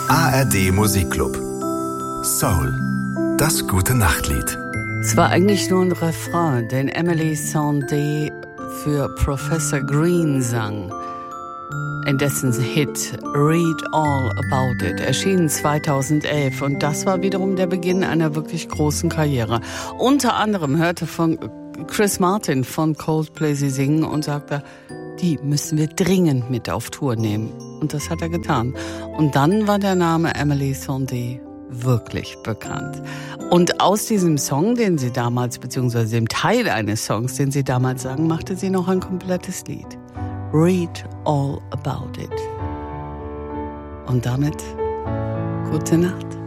ARD Musikclub. Soul. Das gute Nachtlied. Es war eigentlich nur ein Refrain, den Emily Sandé für Professor Green sang. In dessen Hit Read All About It erschien 2011 und das war wiederum der Beginn einer wirklich großen Karriere. Unter anderem hörte von Chris Martin von Coldplay sie singen und sagte, die müssen wir dringend mit auf Tour nehmen. Und das hat er getan. Und dann war der Name Emily Sandé wirklich bekannt. Und aus diesem Song, den sie damals, beziehungsweise dem Teil eines Songs, den sie damals sang, machte sie noch ein komplettes Lied. Read All About It. Und damit gute Nacht.